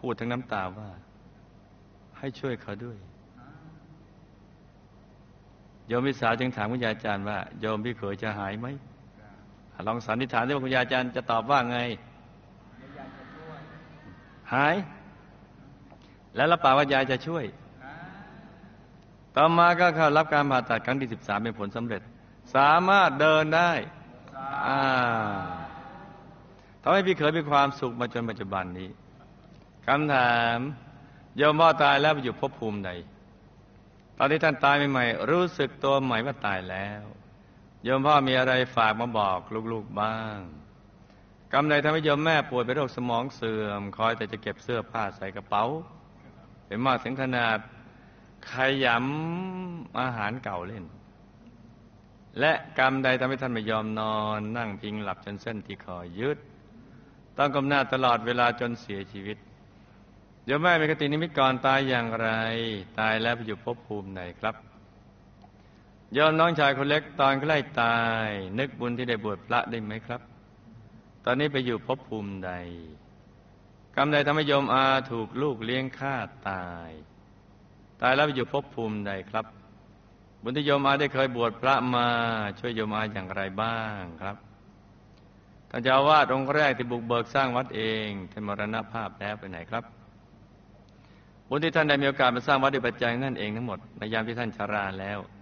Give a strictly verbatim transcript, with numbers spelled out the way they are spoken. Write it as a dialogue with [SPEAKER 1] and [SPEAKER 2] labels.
[SPEAKER 1] พูดทั้งน้ำตาว่าให้ช่วยเขาด้วยโยมพิสาวจึงถามคุณยายอาจารย์ว่าโยมพี่เขยจะหายไหมลองสันนิษฐานว่าคุณยายอาจารย์จะตอบว่าไงหายแล้วรับปากว่ายายจะช่วยต่อมาก็เข้ารับการผ่าตัดครั้งที่สิบสามเป็นผลสำเร็จสามารถเดินได้อ่าทำให้พี่เขยมีความสุขมาจนปัจจุบันนี้คำถามโยมพ่อตายแล้วไปอยู่ภพภูมิใดตอนที่ท่านตายใหม่ๆรู้สึกตัวใหม่ว่าตายแล้วโยมพ่อมีอะไรฝากมาบอกลูกๆบ้างกรรมใดทำให้โยมแม่ป่วยเป็นโรคสมองเสื่อมคอยแต่จะเก็บเสื้อผ้าใส่กระเป๋าเป็นมากถึงขนาดขยำอาหารเก่าเล่นและกรรมใดทำให้ท่านไม่ยอมนอนนั่งพิงหลับจนเส้นที่คอยืดต้องก้มหน้าตลอดเวลาจนเสียชีวิตโยมแม่มีคตินิมิตก่อนตายอย่างไรตายแล้วไปอยู่ภพภูมิไหนครับโยมน้องชายคนเล็กตอนใกล้ตายนึกบุญที่ได้บวชพระได้ไหมครับตอนนี้ไปอยู่ภพภูมิใดกรรมใดทำให้โยมอาถูกลูกเลี้ยงฆ่าตายตายแล้วไปอยู่ภพภูมิใดครับบุญที่โยมอาได้เคยบวชพระมาช่วยโยมอาอย่างไรบ้างครับท่านเจ้าอาวาสองค์แรกที่บุกเบิกสร้างวัดเองท่านมรณภาพแล้วไปไหนครับบุญที่ท่านได้มีโอกาสมาสร้างวัดด้วยปัจจัยนั่นเองทั้งหมดในยามที่ท่านชราแล้ว